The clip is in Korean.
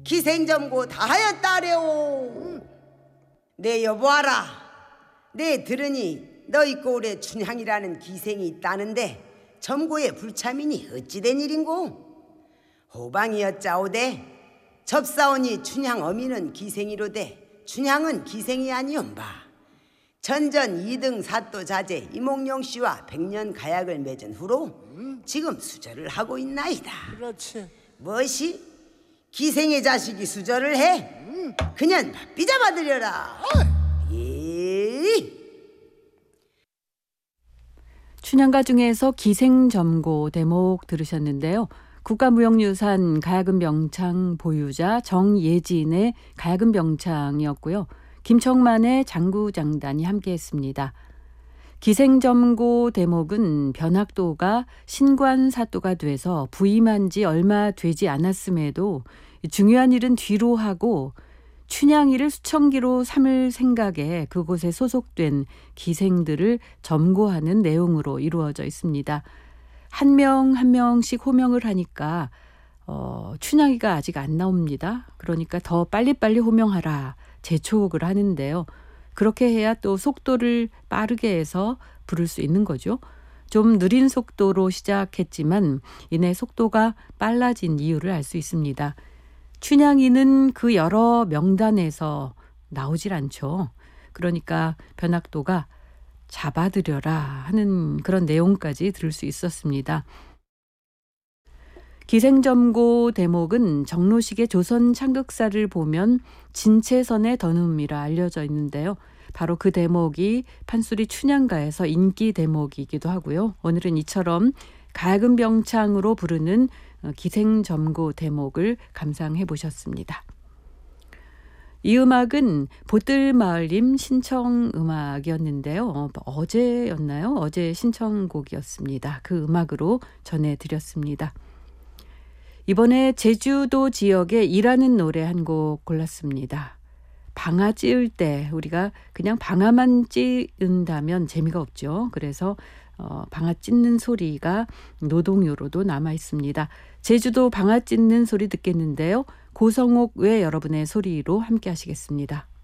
기생점고 다 하였다래오. 내 여보아라, 내 들으니 너희 고을에 춘향이라는 기생이 있다는데 점고의 불참이니 어찌된 일인고? 호방이었자오되 접사오니 춘향 어미는 기생이로되 춘향은 기생이 아니온바. 전전 2등 사또 자제 이몽룡씨와 100년 가약을 맺은 후로 지금 수절을 하고 있나이다. 그렇지. 무엇이? 기생의 자식이 수절을 해? 그냥 삐잡아들여라. 예. 춘향가 중에서 기생점고 대목 들으셨는데요. 국가무형유산 가야금병창 보유자 정예진의 가야금병창이었고요. 김청만의 장구장단이 함께했습니다. 기생점고 대목은 변학도가 신관사또가 돼서 부임한 지 얼마 되지 않았음에도 중요한 일은 뒤로 하고 춘향이를 수청기로 삼을 생각에 그곳에 소속된 기생들을 점고하는 내용으로 이루어져 있습니다. 한 명 한 명씩 호명을 하니까 춘향이가 아직 안 나옵니다. 그러니까 더 빨리빨리 호명하라 재촉을 하는데요. 그렇게 해야 또 속도를 빠르게 해서 부를 수 있는 거죠. 좀 느린 속도로 시작했지만 이내 속도가 빨라진 이유를 알 수 있습니다. 춘향이는 그 여러 명단에서 나오질 않죠. 그러니까 변학도가 잡아들여라 하는 그런 내용까지 들을 수 있었습니다. 기생점고 대목은 정로식의 조선 창극사를 보면 진채선의 던음이라 알려져 있는데요. 바로 그 대목이 판소리 춘향가에서 인기 대목이기도 하고요. 오늘은 이처럼 가야금병창으로 부르는 기생점고 대목을 감상해 보셨습니다. 이 음악은 보뜰마을님 신청 음악이었는데요. 어제였나요? 어제 신청곡이었습니다. 그 음악으로 전해드렸습니다. 이번에 제주도 지역에 일하는 노래 한 곡 골랐습니다. 방아 찧을 때 우리가 그냥 방아만 찧은다면 재미가 없죠. 그래서 방아 찧는 소리가 노동요로도 남아 있습니다. 제주도 방아 찧는 소리 듣겠는데요. 고성옥 외 여러분의 소리로 함께 하시겠습니다.